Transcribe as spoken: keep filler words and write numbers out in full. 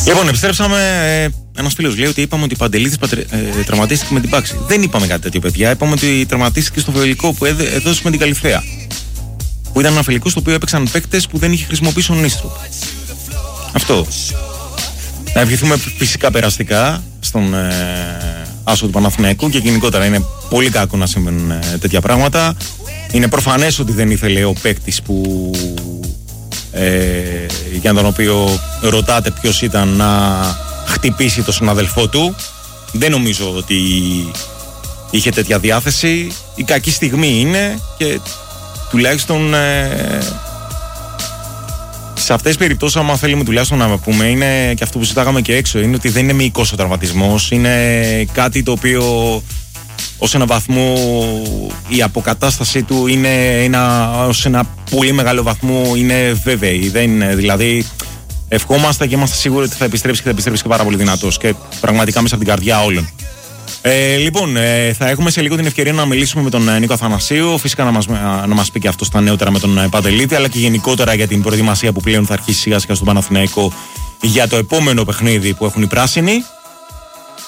Λοιπόν, επιστρέψαμε. Ένας φίλος λέει ότι είπαμε ότι η Παντελίδης πατρε... ε, τραυματίστηκε με την Πάξη. Δεν είπαμε κάτι τέτοιο, παιδιά. Είπαμε ότι τραυματίστηκε στο φιλικό που έδωσε με την Καλυθέα. Που ήταν ένα φιλικό στο οποίο έπαιξαν παίκτες που δεν είχε χρησιμοποιήσει ο Νίστροπ. Αυτό. Να ευχηθούμε φυσικά περαστικά στον ε, άσο του Παναθηναϊκού και γενικότερα είναι πολύ κακό να συμβαίνουν ε, τέτοια πράγματα. Είναι προφανές ότι δεν ήθελε ο παίκτης που. Ε, για τον οποίο ρωτάτε ποιος ήταν να χτυπήσει τον συναδελφό του. Δεν νομίζω ότι είχε τέτοια διάθεση. Η κακή στιγμή είναι και τουλάχιστον ε, σε αυτές τις περιπτώσεις, άμα θέλουμε τουλάχιστον να πούμε, είναι και αυτό που ζητάγαμε και έξω, είναι ότι δεν είναι μυϊκός ο τραυματισμός, είναι κάτι το οποίο ως ένα βαθμό η αποκατάστασή του είναι ένα, ως ένα πολύ μεγάλο βαθμό είναι βέβαιη. Δεν είναι, δηλαδή ευχόμαστε και είμαστε σίγουροι ότι θα επιστρέψει και θα επιστρέψει και πάρα πολύ δυνατός και πραγματικά μέσα από την καρδιά όλων. Ε, λοιπόν, ε, θα έχουμε σε λίγο την ευκαιρία να μιλήσουμε με τον Νίκο Αθανασίου, φυσικά να μας, να μας πει και αυτό στα νεότερα με τον Παντελίδη, αλλά και γενικότερα για την προετοιμασία που πλέον θα αρχίσει σιγά σιγά στον Παναθηναϊκό για το επόμενο παιχνίδι που έχουν οι πράσινοι.